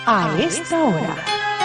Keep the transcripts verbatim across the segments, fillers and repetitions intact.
a esta hora.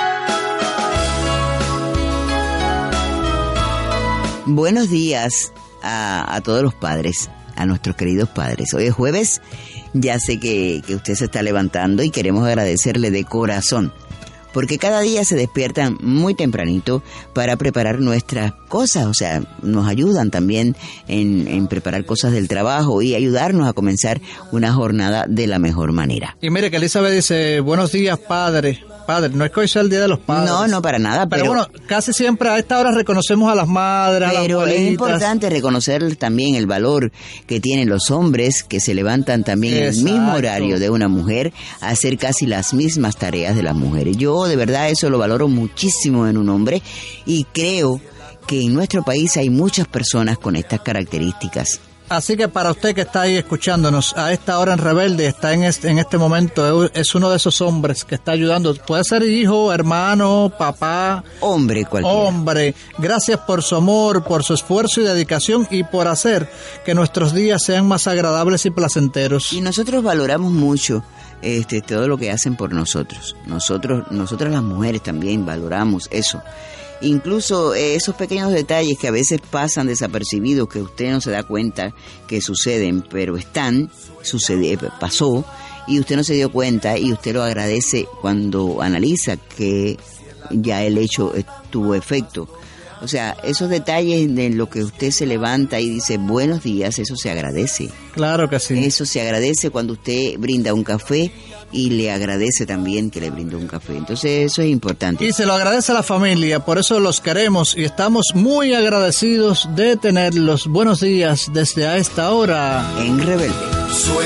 Buenos días a, a todos los padres, a nuestros queridos padres. Hoy es jueves, ya sé que, que usted se está levantando y queremos agradecerle de corazón, porque cada día se despiertan muy tempranito para preparar nuestras cosas, o sea, nos ayudan también en, en preparar cosas del trabajo y ayudarnos a comenzar una jornada de la mejor manera. Y mire que Elizabeth dice, buenos días, padre. Padre, no es que hoy sea el Día de los Padres. No, no, para nada. Pero, pero bueno, casi siempre a esta hora reconocemos a las madres, a las Pero abuelitas. es importante reconocer también el valor que tienen los hombres que se levantan también en el mismo horario de una mujer a hacer casi las mismas tareas de las mujeres. Yo de verdad eso lo valoro muchísimo en un hombre y creo que en nuestro país hay muchas personas con estas características. Así que para usted que está ahí escuchándonos a esta hora en Rebelde, está en este, en este momento, es uno de esos hombres que está ayudando. Puede ser hijo, hermano, papá. Hombre cualquiera. Hombre. Gracias por su amor, por su esfuerzo y dedicación y por hacer que nuestros días sean más agradables y placenteros. Y nosotros valoramos mucho este todo lo que hacen por nosotros. Nosotros, nosotras las mujeres también valoramos eso. Incluso eh, esos pequeños detalles que a veces pasan desapercibidos, que usted no se da cuenta que suceden, pero están, sucede, pasó, y usted no se dio cuenta, y usted lo agradece cuando analiza que ya el hecho tuvo efecto. O sea, esos detalles de lo que usted se levanta y dice buenos días, eso se agradece. Claro que sí. Eso se agradece cuando usted brinda un café y le agradece también que le brindó un café. Entonces eso es importante. Y se lo agradece a la familia, por eso los queremos y estamos muy agradecidos de tenerlos. Buenos días desde a esta hora en Rebelde.